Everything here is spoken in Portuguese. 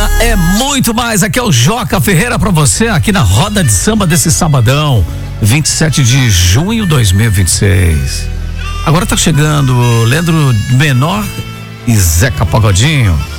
é muito mais. Aqui é o Joca Ferreira pra você, aqui na roda de samba desse sabadão, 27 de junho de 2026. Agora tá chegando Leandro Menor e Zeca Pagodinho.